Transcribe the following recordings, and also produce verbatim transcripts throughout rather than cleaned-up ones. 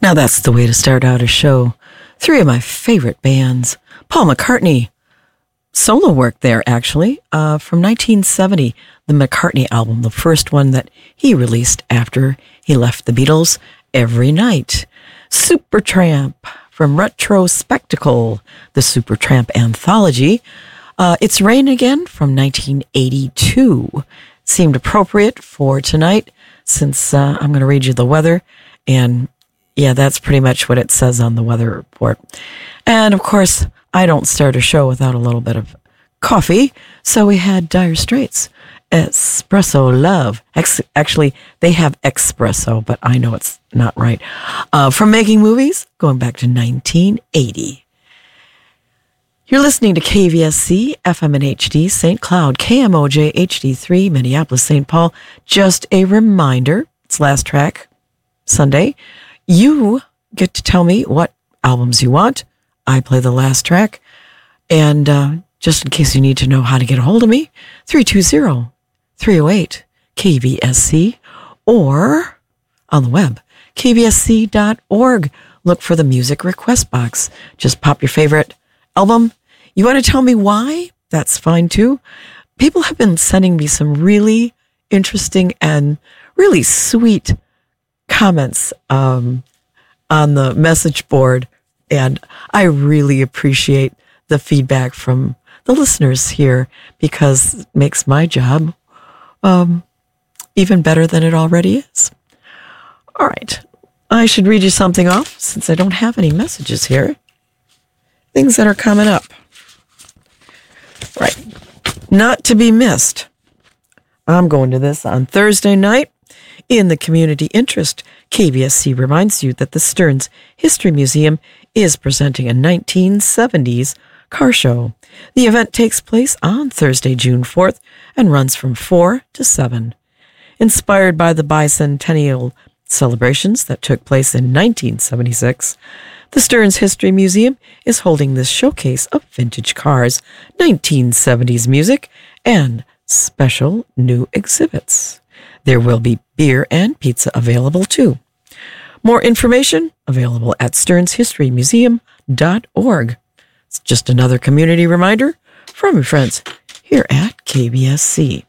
Now that's the way to start out a show. Three of my favorite bands. Paul McCartney, solo work there actually, uh, from nineteen seventy, the McCartney album, the first one that he released after he left the Beatles, Every Night. Supertramp from Retro Spectacle, the Supertramp anthology. Uh, It's Rain Again from nineteen eighty-two. Seemed appropriate for tonight since uh, I'm going to read you the weather, and yeah, that's pretty much what it says on the weather report. And of course, I don't start a show without a little bit of coffee, so we had Dire Straits, Espresso Love. Ex- actually, they have espresso, but I know it's not right. Uh, from Making Movies, going back to nineteen eighty. You're listening to K V S C, F M and H D, Saint Cloud, K M O J H D three, Minneapolis, Saint Paul. Just a reminder, it's last track, Sunday. You get to tell me what albums you want. I play the last track. And uh, just in case you need to know how to get a hold of me, three two zero, three oh eight, K V S C, or on the web, K V S C dot org. Look for the music request box. Just pop your favorite album. You want to tell me why? That's fine too. People have been sending me some really interesting and really sweet comments um, on the message board, and I really appreciate the feedback from the listeners here because it makes my job um, even better than it already is. All right, I should read you something off since I don't have any messages here. Things that are coming up. Right. Not to be missed. I'm going to this on Thursday night. In the community interest, K V S C reminds you that the Stearns History Museum is presenting a nineteen seventies car show. The event takes place on Thursday, June fourth, and runs from four to seven. Inspired by the bicentennial celebrations that took place in nineteen seventy-six, the Stearns History Museum is holding this showcase of vintage cars, nineteen seventies music, and special new exhibits. There will be beer and pizza available too. More information available at stearns history museum dot org. It's just another community reminder from your friends here at K V S C.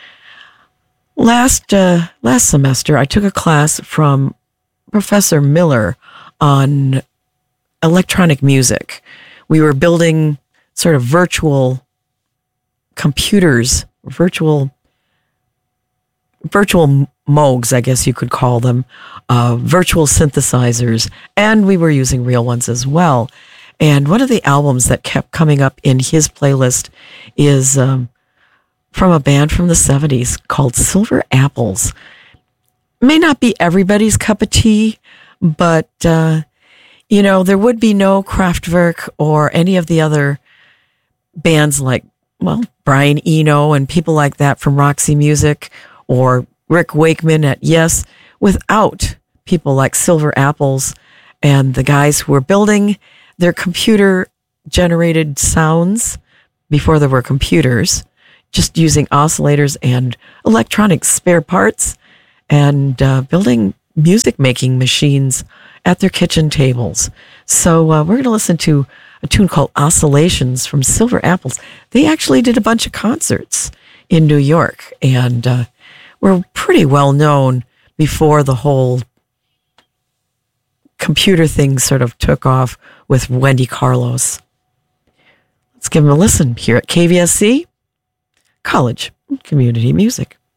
Last uh, last semester, I took a class from Professor Miller on electronic music. We were building sort of virtual computers, virtual virtual Moogs, I guess you could call them, uh, virtual synthesizers, and we were using real ones as well. And one of the albums that kept coming up in his playlist is um, from a band from the seventies called Silver Apples. May not be everybody's cup of tea, but, uh, you know, there would be no Kraftwerk or any of the other bands like, well, Brian Eno and people like that from Roxy Music, or Rick Wakeman at Yes, without people like Silver Apples and the guys who were building their computer-generated sounds before there were computers, just using oscillators and electronic spare parts, and uh, building music-making machines at their kitchen tables. So uh, we're going to listen to a tune called Oscillations from Silver Apples. They actually did a bunch of concerts in New York, and uh, were pretty well known before the whole computer thing sort of took off with Wendy Carlos. Let's give them a listen here at K V S C, College Community Music.